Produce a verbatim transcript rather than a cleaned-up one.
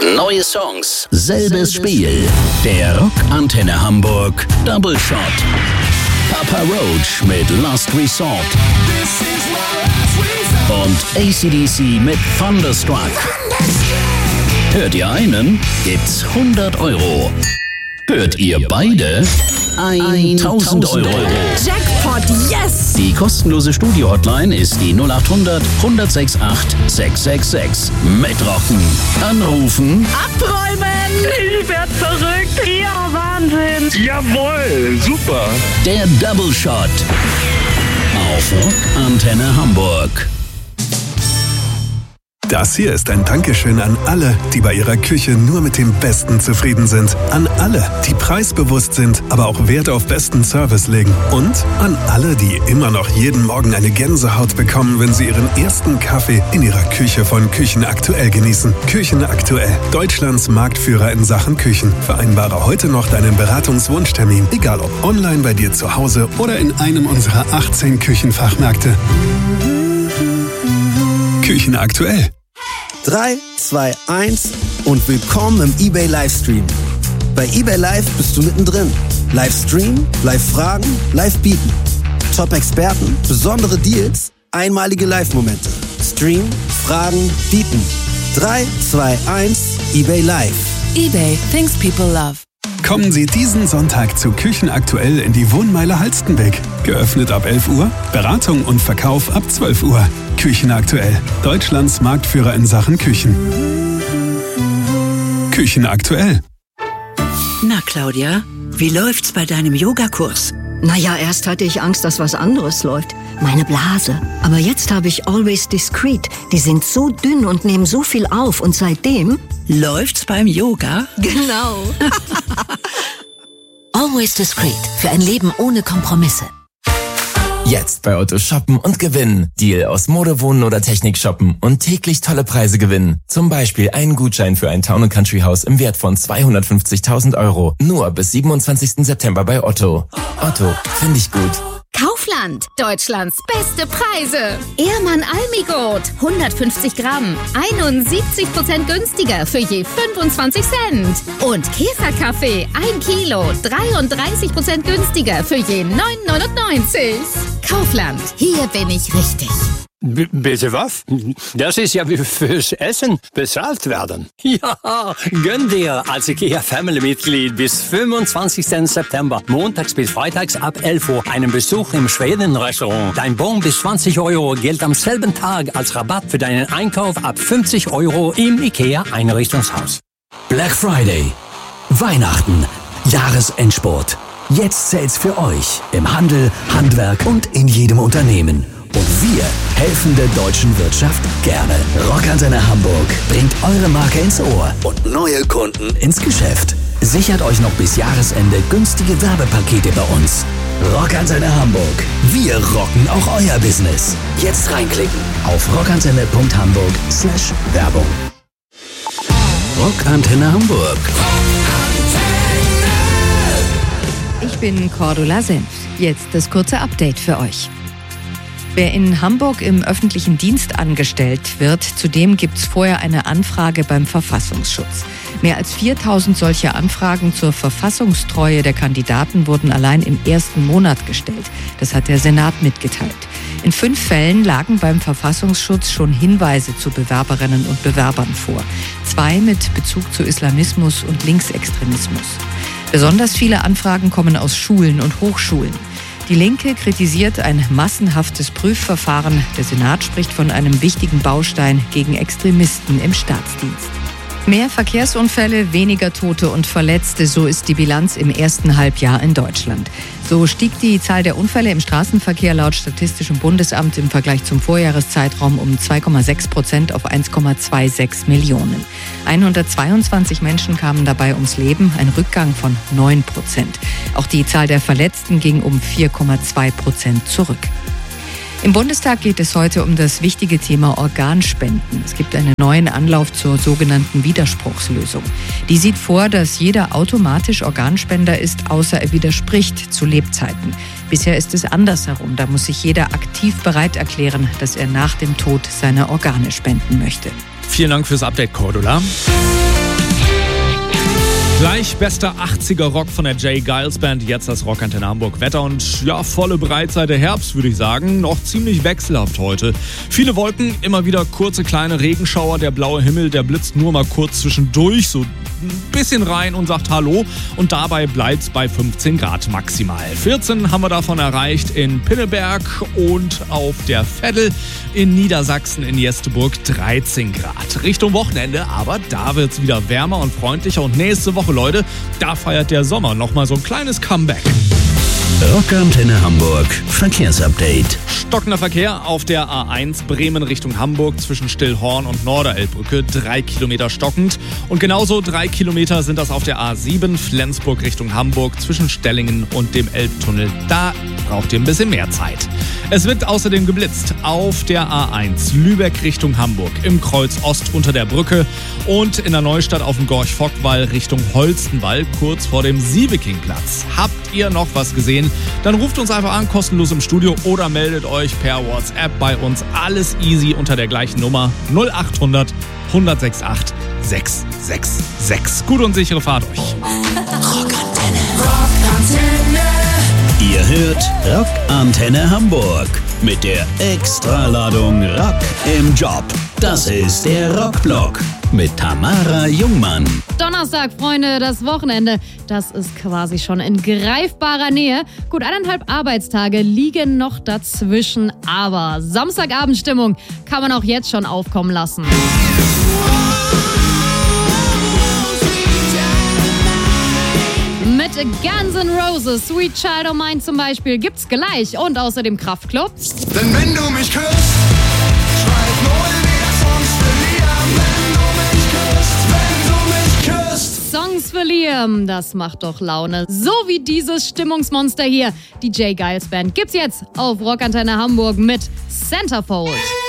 Neue Songs, selbes Spiel. Der Rockantenne Hamburg Double Shot. Papa Roach mit Last Resort. Und A C D C mit Thunderstruck. Hört ihr einen, gibt's hundert Euro. Hört ihr beide, tausend Euro. Jackpot, yes! Die kostenlose Studio-Hotline ist die null acht hundert, hundertsechs acht, sechs sechs sechs. Mitrocken. Anrufen. Abräumen! Ich werd verrückt. Ja, Wahnsinn. Jawohl, super. Der Double Shot. Auf Rockantenne Hamburg. Das hier ist ein Dankeschön an alle, die bei ihrer Küche nur mit dem Besten zufrieden sind. An alle, die preisbewusst sind, aber auch Wert auf besten Service legen. Und an alle, die immer noch jeden Morgen eine Gänsehaut bekommen, wenn sie ihren ersten Kaffee in ihrer Küche von Küchen Aktuell genießen. Küchen Aktuell, Deutschlands Marktführer in Sachen Küchen. Vereinbare heute noch deinen Beratungswunschtermin, egal ob online bei dir zu Hause oder in einem unserer achtzehn Küchenfachmärkte. Küchen Aktuell. drei, zwei, eins und willkommen im eBay Livestream. Bei eBay Live bist du mittendrin. Livestream, Live-Fragen, Live-Bieten. Top-Experten, besondere Deals, einmalige Live-Momente. Stream, Fragen, Bieten. drei, zwei, eins, eBay Live. eBay, things people love. Kommen Sie diesen Sonntag zu Küchen Aktuell in die Wohnmeile Halstenbeck. Geöffnet ab elf Uhr, Beratung und Verkauf ab zwölf Uhr. Küchen Aktuell, Deutschlands Marktführer in Sachen Küchen. Küchen Aktuell. Na Claudia, wie läuft's bei deinem Yogakurs? Naja, erst hatte ich Angst, dass was anderes läuft. Meine Blase. Aber jetzt habe ich Always Discreet. Die sind so dünn und nehmen so viel auf. Und seitdem... Läuft's beim Yoga? Genau. Always Discreet. Für ein Leben ohne Kompromisse. Jetzt bei Otto shoppen und gewinnen. Deal aus Mode, Wohnen oder Technik shoppen und täglich tolle Preise gewinnen. Zum Beispiel einen Gutschein für ein Town and Country Haus im Wert von zweihundertfünfzigtausend Euro. Nur bis siebenundzwanzigsten September bei Otto. Otto, finde ich gut. Kaufland, Deutschlands beste Preise. Ehrmann Almigurt, hundertfünfzig Gramm, einundsiebzig Prozent günstiger für je fünfundzwanzig Cent. Und Käferkaffee, ein Kilo, dreiunddreißig Prozent günstiger für je neun neunundneunzig. Kaufland, hier bin ich richtig. B- bitte was? Das ist ja wie fürs Essen bezahlt werden. Ja, gönn dir als IKEA Family-Mitglied bis fünfundzwanzigsten September, montags bis freitags ab elf Uhr, einen Besuch im Schweden-Restaurant. Dein Bon bis zwanzig Euro gilt am selben Tag als Rabatt für deinen Einkauf ab fünfzig Euro im IKEA Einrichtungshaus. Black Friday, Weihnachten, Jahresendspurt. Jetzt zählt's für euch im Handel, Handwerk und in jedem Unternehmen. Und wir helfen der deutschen Wirtschaft gerne. Rockantenne Hamburg bringt eure Marke ins Ohr und neue Kunden ins Geschäft. Sichert euch noch bis Jahresende günstige Werbepakete bei uns. Rockantenne Hamburg. Wir rocken auch euer Business. Jetzt reinklicken auf rockantenne punkt hamburg slash Werbung. Rockantenne Hamburg. Ich bin Cordula Senf. Jetzt das kurze Update für euch. Wer in Hamburg im öffentlichen Dienst angestellt wird, zudem gibt es vorher eine Anfrage beim Verfassungsschutz. Mehr als viertausend solcher Anfragen zur Verfassungstreue der Kandidaten wurden allein im ersten Monat gestellt. Das hat der Senat mitgeteilt. In fünf Fällen lagen beim Verfassungsschutz schon Hinweise zu Bewerberinnen und Bewerbern vor. Zwei mit Bezug zu Islamismus und Linksextremismus. Besonders viele Anfragen kommen aus Schulen und Hochschulen. Die Linke kritisiert ein massenhaftes Prüfverfahren. Der Senat spricht von einem wichtigen Baustein gegen Extremisten im Staatsdienst. Mehr Verkehrsunfälle, weniger Tote und Verletzte, so ist die Bilanz im ersten Halbjahr in Deutschland. So stieg die Zahl der Unfälle im Straßenverkehr laut Statistischem Bundesamt im Vergleich zum Vorjahreszeitraum um zwei Komma sechs Prozent auf eins Komma sechsundzwanzig Millionen. hundertzweiundzwanzig Menschen kamen dabei ums Leben, ein Rückgang von neun Prozent. Auch die Zahl der Verletzten ging um vier Komma zwei Prozent zurück. Im Bundestag geht es heute um das wichtige Thema Organspenden. Es gibt einen neuen Anlauf zur sogenannten Widerspruchslösung. Die sieht vor, dass jeder automatisch Organspender ist, außer er widerspricht zu Lebzeiten. Bisher ist es andersherum. Da muss sich jeder aktiv bereit erklären, dass er nach dem Tod seine Organe spenden möchte. Vielen Dank fürs Update, Cordula. Gleich bester achtziger Rock von der J. Geils Band, jetzt das Rockantenne Hamburg. Wetter und ja, volle Breitseite Herbst, würde ich sagen. Noch ziemlich wechselhaft heute. Viele Wolken, immer wieder kurze kleine Regenschauer. Der blaue Himmel, der blitzt nur mal kurz zwischendurch, so ein bisschen rein und sagt Hallo. Und dabei bleibt's bei fünfzehn Grad maximal. vierzehn haben wir davon erreicht in Pinneberg und auf der Veddel. In Niedersachsen in Jesteburg dreizehn Grad. Richtung Wochenende, aber da wird's wieder wärmer und freundlicher. Und nächste Woche, Leute, da feiert der Sommer nochmal so ein kleines Comeback. Rockantenne Hamburg Verkehrsupdate. Stockender Verkehr auf der A eins Bremen Richtung Hamburg zwischen Stillhorn und Norderelbbrücke. Drei Kilometer stockend. Und genauso drei Kilometer sind das auf der A sieben Flensburg Richtung Hamburg zwischen Stellingen und dem Elbtunnel. Da braucht ihr ein bisschen mehr Zeit. Es wird außerdem geblitzt auf der A eins Lübeck Richtung Hamburg im Kreuz Ost unter der Brücke und in der Neustadt auf dem Gorch-Fock-Wall Richtung Holstenwall kurz vor dem Sievekingplatz. Habt ihr noch was gesehen? Dann ruft uns einfach an, kostenlos im Studio oder meldet euch per WhatsApp bei uns. Alles easy unter der gleichen Nummer null acht hundert, hundertsechsundachtzig, sechs sechs sechs. Gute und sichere Fahrt euch. Rockantenne. Rockantenne. Ihr hört Rockantenne Hamburg mit der Extraladung Rock im Job. Das ist der Rockblock mit Tamara Jungmann. Donnerstag, Freunde, das Wochenende, das ist quasi schon in greifbarer Nähe. Gut eineinhalb Arbeitstage liegen noch dazwischen, aber Samstagabendstimmung kann man auch jetzt schon aufkommen lassen. Mit Guns N' Roses, Sweet Child O' Mine zum Beispiel, gibt's gleich und außerdem Kraftklub. Denn wenn du mich küsst, schreit null wieder Songs für Liam. Wenn du mich küsst, wenn du mich küsst. Songs für Liam, das macht doch Laune. So wie dieses Stimmungsmonster hier. Die J. Geils Band gibt's jetzt auf Rockantenne Hamburg mit Centerfold.